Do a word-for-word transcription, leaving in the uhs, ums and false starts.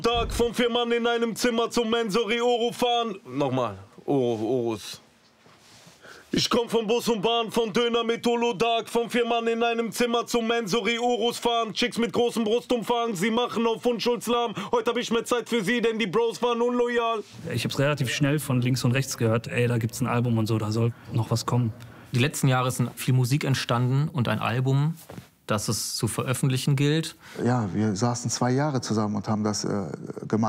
Tag von vier Mann in einem Zimmer zum Mensori Oro fahren. Nochmal, Oro, Orus. Ich komm von Bus und Bahn, von Döner mit Holodag, von vier Mann in einem Zimmer zum Mensori Urus fahren. Chicks mit großem Brustumfang, sie machen auf Unschuldslahm. Heute hab ich mehr Zeit für sie, denn die Bros waren unloyal. Ich hab's relativ schnell von links und rechts gehört. Ey, da gibt's ein Album und so, da soll noch was kommen. Die letzten Jahre sind viel Musik entstanden und ein Album, das es zu veröffentlichen gilt. Ja, wir saßen zwei Jahre zusammen und haben das äh, gemacht.